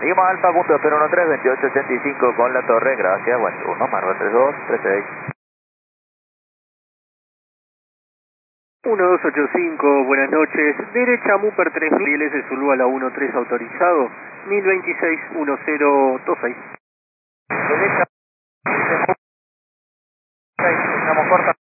Lima Alfa, punto 013, 2885 con la torre, gracias, buen turno, Marva 3236. 1285, buenas noches, derecha Muper 3000, rieles de Zulu a la 13 autorizado, 1026 1026. Derecha, estamos corta